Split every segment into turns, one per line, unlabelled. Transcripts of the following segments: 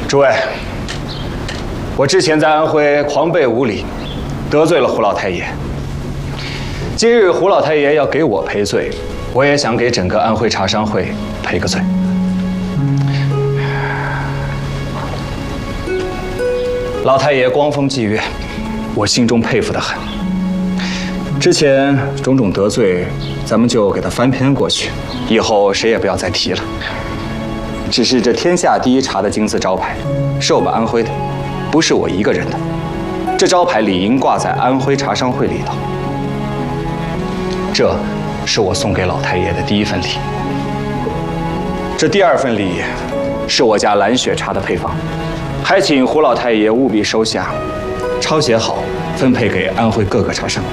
诸位，我之前在安徽狂悖无礼，得罪了胡老太爷。今日胡老太爷要给我赔罪，我也想给整个安徽茶商会赔个罪。老太爷光风霁月，我心中佩服得很。之前种种得罪，咱们就给他翻篇过去，以后谁也不要再提了。只是这天下第一茶的金字招牌，是我们安徽的，不是我一个人的。这招牌理应挂在安徽茶商会里头。这是我送给老太爷的第一份礼。这第二份礼，是我家蓝雪茶的配方，还请胡老太爷务必收下，抄写好，分配给安徽各个茶商。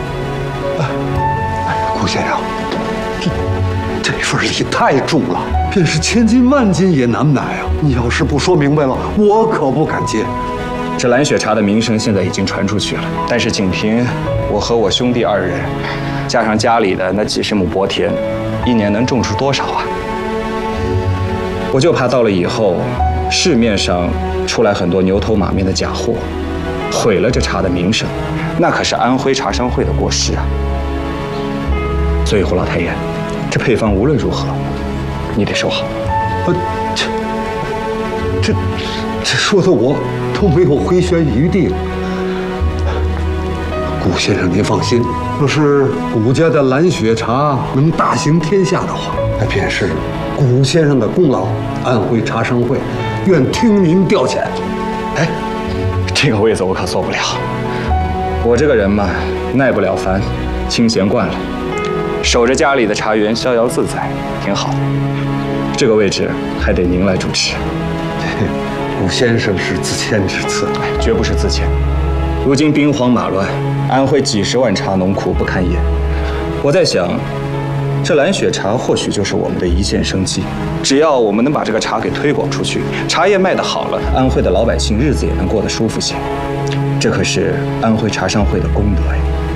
顾先生，这份礼太重了，便是千金万金也难买啊！你要是不说明白了，我可不敢接。
这蓝雪茶的名声现在已经传出去了，但是仅凭我和我兄弟2人，加上家里的那几十亩薄田，一年能种出多少啊？我就怕到了以后，市面上出来很多牛头马面的假货，毁了这茶的名声，那可是安徽茶商会的过失啊！所以胡老太爷，这配方无论如何，你得收好。
这说的我都没有回旋余地了。顾先生您放心，若是顾家的蓝雪茶能大行天下的话，那便是顾先生的功劳。安徽茶商会愿听您调遣。
哎，这个位子我可做不了。我这个人嘛，耐不了烦，清闲惯了，守着家里的茶园，逍遥自在，挺好的。这个位置还得您来主持。
顾先生是自谦之词，
绝不是自谦。如今兵荒马乱，安徽几十万茶农苦不堪言。我在想，这蓝雪茶或许就是我们的一线生机。只要我们能把这个茶给推广出去，茶叶卖得好了，安徽的老百姓日子也能过得舒服些。这可是安徽茶商会的功德呀。